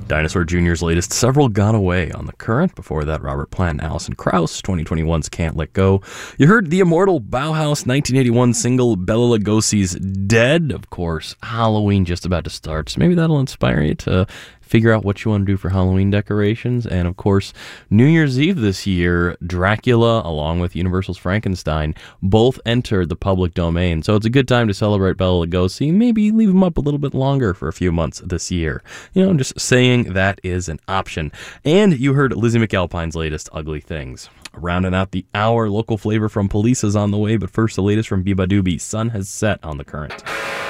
Dinosaur Jr.'s latest Several Got Away on the Current. Before that, Robert Plant and Alison Krauss, 2021's Can't Let Go. You heard the immortal Bauhaus 1981 single Bela Lugosi's Dead. Of course, Halloween just about to start, so maybe that'll inspire you to figure out what you want to do for Halloween decorations. And of course, New Year's Eve this year, Dracula, along with Universal's Frankenstein, both entered the public domain. So it's a good time to celebrate Bela Lugosi. Maybe leave him up a little bit longer for a few months this year. You know, just saying that is an option. And you heard Lizzie McAlpine's latest Ugly Things. Rounding out the hour, local flavor from Police is on the way, but first the latest from Biba Doobie. Sun has set on the Current.